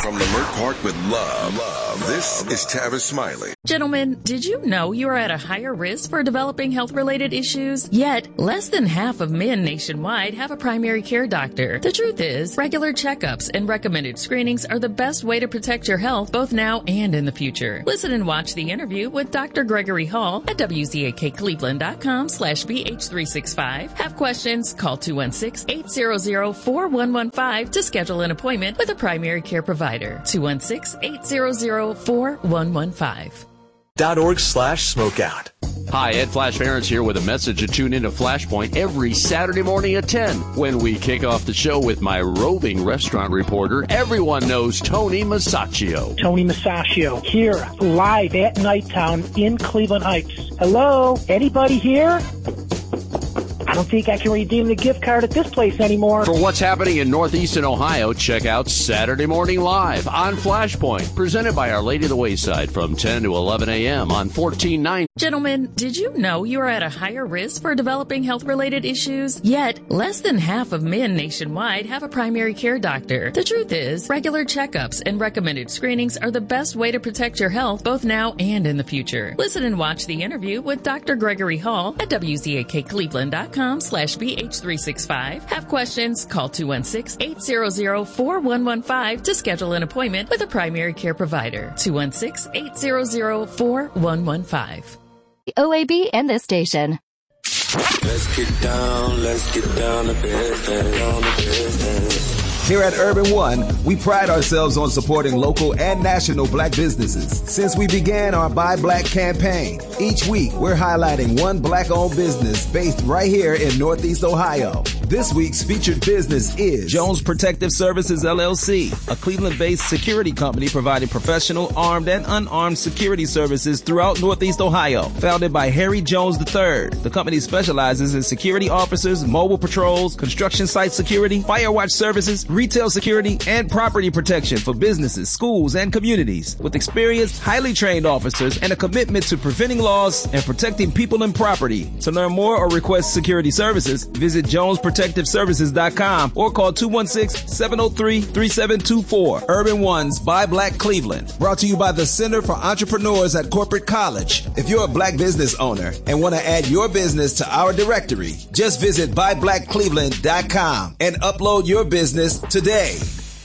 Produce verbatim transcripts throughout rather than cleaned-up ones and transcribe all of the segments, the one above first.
from Leimert Park with love. Love. This is Tavis Smiley. Gentlemen, did you know you are at a higher risk for developing health-related issues? Yet, less than half of men nationwide have a primary care doctor. The truth is, regular checkups and recommended screenings are the best way to protect your health both now and in the future. Listen and watch the interview with Doctor Gregory Hall at W Z A K Cleveland dot com slash B H three six five. Have questions? Call two one six, eight hundred, four one one five to schedule an appointment with a primary care provider. two one six, eight hundred, four one one five. Dot org slash smokeout. Hi, Ed Flash Barons here with a message to tune into Flashpoint every Saturday morning at ten when we kick off the show with my roving restaurant reporter. Everyone knows Tony Masaccio. Tony Masaccio here live at Nighttown in Cleveland Heights. Hello, anybody here? I don't think I can redeem the gift card at this place anymore. For what's happening in Northeastern Ohio, check out Saturday Morning Live on Flashpoint, presented by Our Lady of the Wayside from ten to eleven a.m. on fourteen ninety. Gentlemen, did you know you are at a higher risk for developing health-related issues? Yet, less than half of men nationwide have a primary care doctor. The truth is, regular checkups and recommended screenings are the best way to protect your health both now and in the future. Listen and watch the interview with Doctor Gregory Hall at W Z A K Cleveland dot com slash B H three six five. Have questions? Call two one six, eight hundred, four one one five to schedule an appointment with a primary care provider. two one six, eight hundred, four one one five. O A B and this station. Let's get down, let's get down to business, down to business. Here at Urban One, we pride ourselves on supporting local and national black businesses. Since we began our Buy Black campaign, each week we're highlighting one black-owned business based right here in Northeast Ohio. This week's featured business is Jones Protective Services, L L C, a Cleveland-based security company providing professional, armed, and unarmed security services throughout Northeast Ohio. Founded by Harry Jones the third, the company specializes in security officers, mobile patrols, construction site security, fire watch services, retail security, and property protection for businesses, schools, and communities. With experienced, highly trained officers and a commitment to preventing loss and protecting people and property. To learn more or request security services, visit jones protective services dot com or call two one six, seven oh three, three seven two four. Urban One's Buy Black Cleveland. Brought to you by the Center for Entrepreneurs at Corporate College. If you're a black business owner and want to add your business to our directory, just visit buy black cleveland dot com and upload your business today.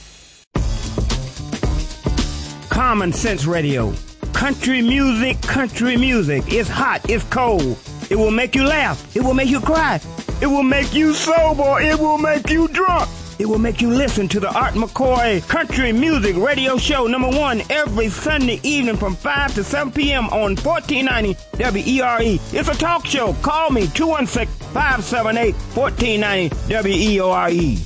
Common Sense Radio. Country music, country music. It's hot, it's cold. It will make you laugh. It will make you cry. It will make you sober. It will make you drunk. It will make you listen to the Art McCoy Country Music Radio Show, number one, every Sunday evening from five to seven p.m. on fourteen ninety W E R E. It's a talk show. Call me, two one six, five seven eight, one four nine zero W E R E.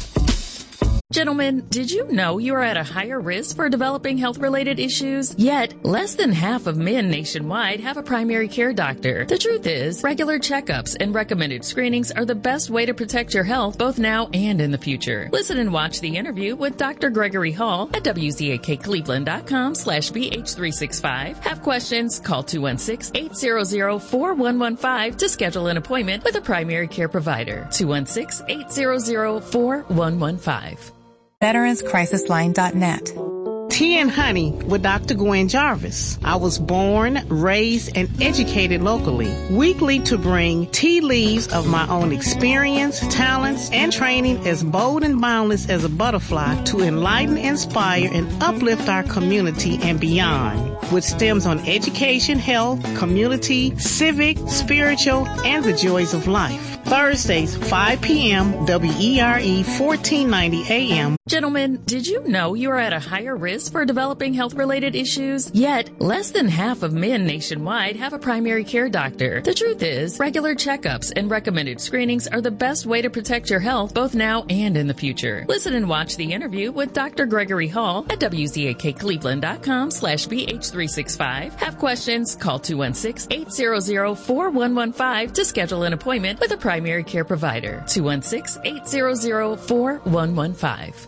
Gentlemen, did you know you are at a higher risk for developing health-related issues? Yet, less than half of men nationwide have a primary care doctor. The truth is, regular checkups and recommended screenings are the best way to protect your health both now and in the future. Listen and watch the interview with Doctor Gregory Hall at W Z A K Cleveland dot com slash B H three six five. Have questions? Call two one six, eight hundred, four one one five to schedule an appointment with a primary care provider. two one six, eight hundred, four one one five. Veterans Crisis Line dot net. Tea and Honey with Doctor Gwen Jarvis. I was born, raised, and educated locally. Weekly to bring tea leaves of my own experience, talents, and training as bold and boundless as a butterfly to enlighten, inspire, and uplift our community and beyond. With stems on education, health, community, civic, spiritual, and the joys of life. Thursdays, five p.m., W E R E, fourteen ninety A M. Gentlemen, did you know you are at a higher risk for developing health-related issues? Yet, less than half of men nationwide have a primary care doctor. The truth is, regular checkups and recommended screenings are the best way to protect your health both now and in the future. Listen and watch the interview with Doctor Gregory Hall at W Z A K Cleveland dot com slash B H three six five. Have questions? Call two one six, eight hundred, four one one five to schedule an appointment with a primary care provider. two one six, eight hundred, four one one five.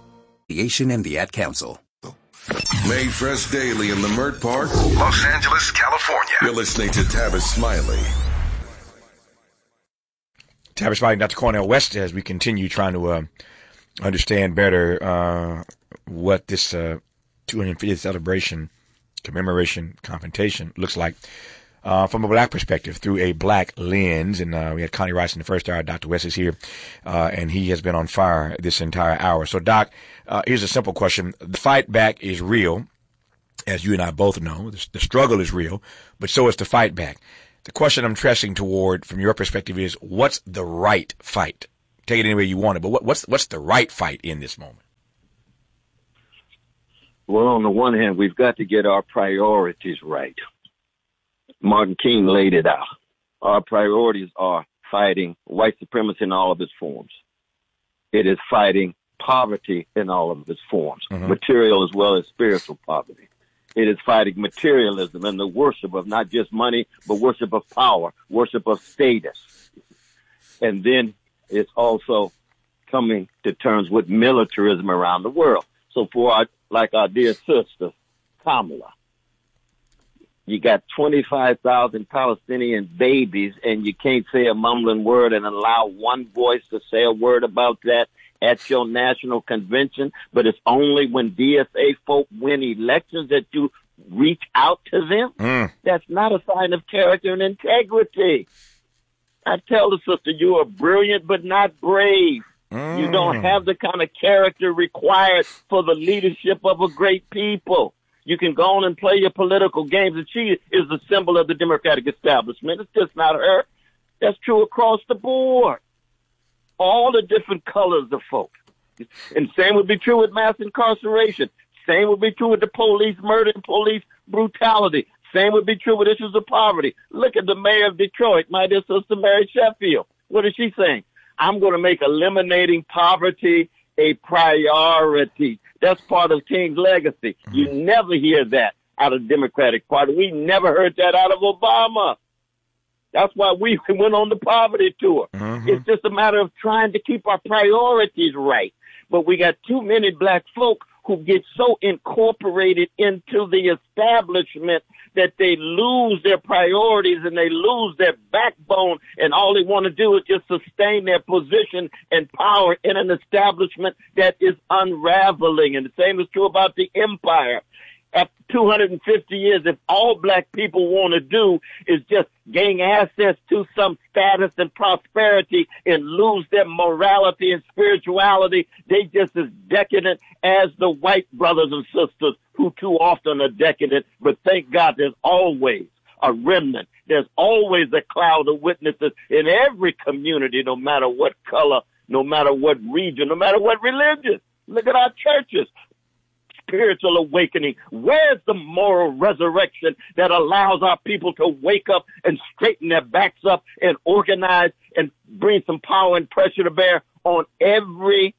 And the Ad Council. Made fresh daily in Leimert Park, Los Angeles, California. You're listening to Tavis Smiley. Tavis Smiley, Doctor Cornel West, as we continue trying to uh, understand better uh, what this uh, two hundred fiftieth celebration, commemoration, confrontation looks like uh, from a black perspective through a black lens. And uh, we had Connie Rice in the first hour. Doctor West is here, uh, and he has been on fire this entire hour. So, Doc, uh, here's a simple question. The fight back is real, as you and I both know. The, the struggle is real, but so is the fight back. The question I'm pressing toward from your perspective is, what's the right fight? Take it any way you want it, but what, what's what's the right fight in this moment? Well, on the one hand, we've got to get our priorities right. Martin King laid it out. Our priorities are fighting white supremacy in all of its forms. It is fighting poverty in all of its forms, mm-hmm. material as well as spiritual poverty. It is fighting materialism and the worship of not just money, but worship of power, worship of status. And then it's also coming to terms with militarism around the world. So for our, like our dear sister, Kamala, you got twenty-five thousand Palestinian babies and you can't say a mumbling word and allow one voice to say a word about that at your national convention, but it's only when D S A folk win elections that you reach out to them. Mm. That's not a sign of character and integrity. I tell the sister, you are brilliant but not brave. Mm. You don't have the kind of character required for the leadership of a great people. You can go on and play your political games, and she is the symbol of the Democratic establishment. It's just not her. That's true across the board. All the different colors of folk. And same would be true with mass incarceration. Same would be true with the police murder and police brutality. Same would be true with issues of poverty. Look at the mayor of Detroit, my dear sister Mary Sheffield. What is she saying? I'm going to make eliminating poverty a priority. That's part of King's legacy. Mm-hmm. You never hear that out of the Democratic Party. We never heard that out of Obama. That's why we went on the poverty tour. Mm-hmm. It's just a matter of trying to keep our priorities right. But we got too many black folk who get so incorporated into the establishment that they lose their priorities and they lose their backbone, and all they want to do is just sustain their position and power in an establishment that is unraveling. And the same is true about the empire. After two hundred fifty years, if all black people want to do is just gain access to some status and prosperity and lose their morality and spirituality, they just as decadent as the white brothers and sisters who too often are decadent. But thank God there's always a remnant. There's always a cloud of witnesses in every community, no matter what color, no matter what region, no matter what religion. Look at our churches. Spiritual awakening. Where's the moral resurrection that allows our people to wake up and straighten their backs up and organize and bring some power and pressure to bear on every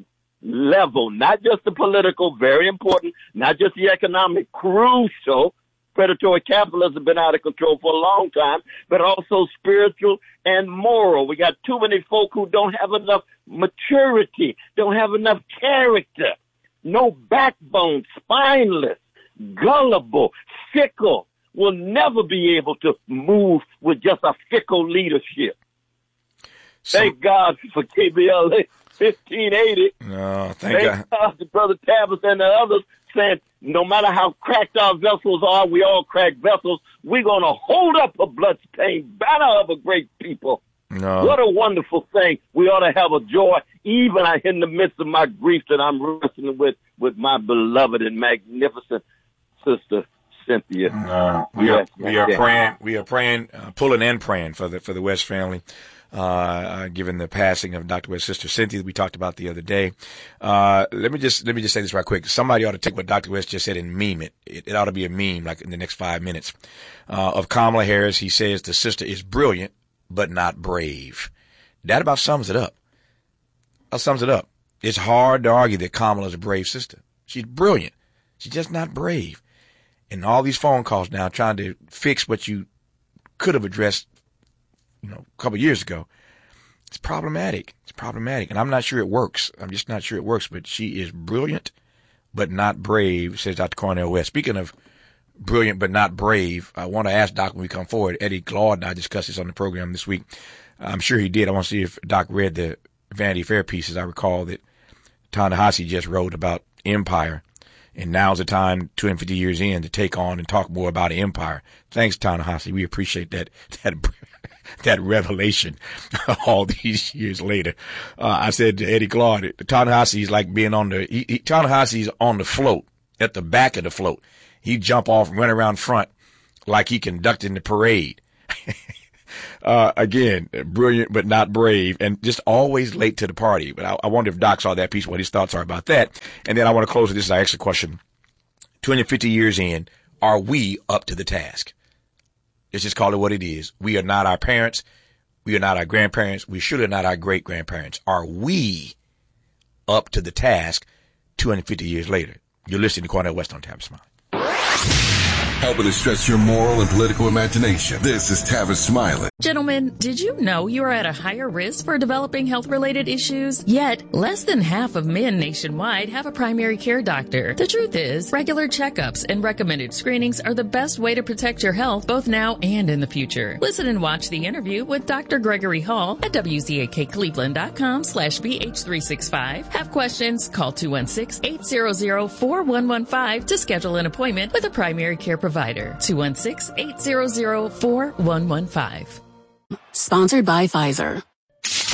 level, not just the political, very important, not just the economic, crucial. Predatory capitalism has been out of control for a long time, but also spiritual and moral. We got too many folk who don't have enough maturity, don't have enough character. No backbone, spineless, gullible, fickle, will never be able to move with just a fickle leadership. So, thank God for K B L A fifteen eighty. No, thank, thank God. God to Brother Tavis and the others saying, no matter how cracked our vessels are, we all crack vessels, we're going to hold up a bloodstained banner of a great people. No. What a wonderful thing. We ought to have a joy, even in the midst of my grief that I'm wrestling with, with my beloved and magnificent sister, Cynthia. No. We yes, are, we are praying, we are praying, uh, pulling and praying for the, for the West family, uh, uh, given the passing of Doctor West's sister, Cynthia, that we talked about the other day. Uh, let me just, let me just say this right quick. Somebody ought to take what Doctor West just said and meme it. It, it ought to be a meme, like in the next five minutes, uh, of Kamala Harris. He says the sister is brilliant, but not brave. That about sums it up. That sums it up. It's hard to argue that Kamala is a brave sister. She's brilliant. She's just not brave. And all these phone calls now trying to fix what you could have addressed, you know, a couple of years ago. It's problematic. It's problematic. And I'm not sure it works. I'm just not sure it works, but she is brilliant, but not brave, says Doctor Cornel West. Speaking of brilliant but not brave, I want to ask Doc when we come forward. Eddie Glaude and I discussed this on the program this week. I'm sure he did. I want to see if Doc read the Vanity Fair pieces. I recall that Ta-Nehisi just wrote about empire And now's the time, two hundred fifty years in, to take on and talk more about the empire. Thanks, Ta-Nehisi. We appreciate that, that, that revelation all these years later. Uh, I said to Eddie Claude, Ta-Nehisi is like being on the, he, he, Ta-Nehisi is on the float, at the back of the float. He jump off and run around front like he conducting the parade. Uh, again, brilliant, but not brave, and just always late to the party. But I, I wonder if Doc saw that piece, what his thoughts are about that. And then I want to close with this. I asked a question. two hundred fifty years in, are we up to the task? Let's just call it what it is. We are not our parents. We are not our grandparents. We surely are not our great grandparents. Are we up to the task two hundred fifty years later? You're listening to Cornel West on Tavis Smiley. Helping to stretch your moral and political imagination. This is Tavis Smiley. Gentlemen, did you know you are at a higher risk for developing health-related issues? Yet, less than half of men nationwide have a primary care doctor. The truth is, regular checkups and recommended screenings are the best way to protect your health both now and in the future. Listen and watch the interview with Doctor Gregory Hall at W Z A K Cleveland dot com slash B H three sixty-five. Have questions? Call two one six, eight hundred, four one one five to schedule an appointment with a primary care provider. two one six, eight hundred, four one one five. Sponsored by Pfizer.